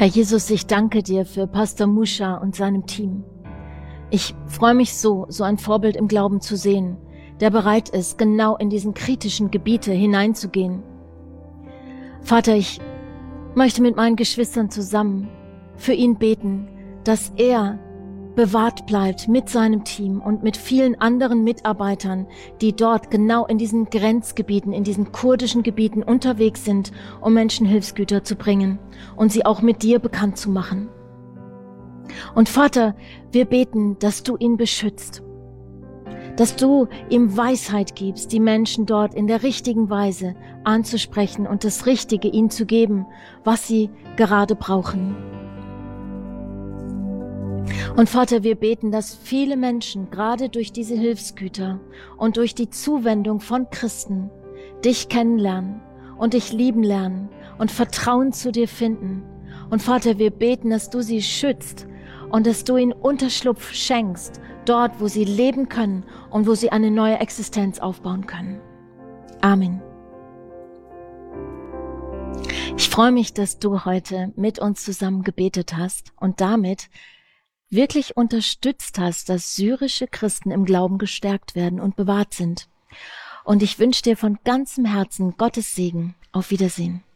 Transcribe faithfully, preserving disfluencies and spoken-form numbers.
Herr Jesus, ich danke dir für Pastor Musha und seinem Team. Ich freue mich so, so ein Vorbild im Glauben zu sehen, der bereit ist, genau in diesen kritischen Gebiete hineinzugehen. Vater, ich möchte mit meinen Geschwistern zusammen für ihn beten, dass er bewahrt bleibt mit seinem Team und mit vielen anderen Mitarbeitern, die dort genau in diesen Grenzgebieten, in diesen kurdischen Gebieten unterwegs sind, um Menschen Hilfsgüter zu bringen und sie auch mit dir bekannt zu machen. Und Vater, wir beten, dass du ihn beschützt, dass du ihm Weisheit gibst, die Menschen dort in der richtigen Weise anzusprechen und das Richtige ihnen zu geben, was sie gerade brauchen. Und Vater, wir beten, dass viele Menschen gerade durch diese Hilfsgüter und durch die Zuwendung von Christen dich kennenlernen und dich lieben lernen und Vertrauen zu dir finden. Und Vater, wir beten, dass du sie schützt und dass du ihnen Unterschlupf schenkst, dort, wo sie leben können und wo sie eine neue Existenz aufbauen können. Amen. Ich freue mich, dass du heute mit uns zusammen gebetet hast und damit wirklich unterstützt hast, dass syrische Christen im Glauben gestärkt werden und bewahrt sind. Und ich wünsche dir von ganzem Herzen Gottes Segen. Auf Wiedersehen.